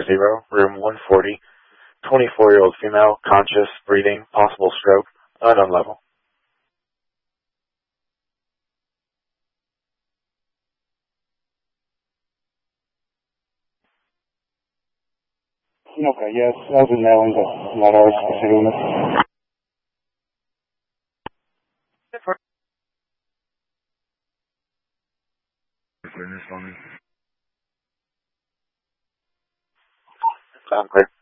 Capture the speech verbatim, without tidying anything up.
Zero, room one forty, twenty-four-year-old female, conscious, breathing, possible stroke, unknown level. Okay, yes, I was in Maryland, but not ours, specific unit. Sound clear.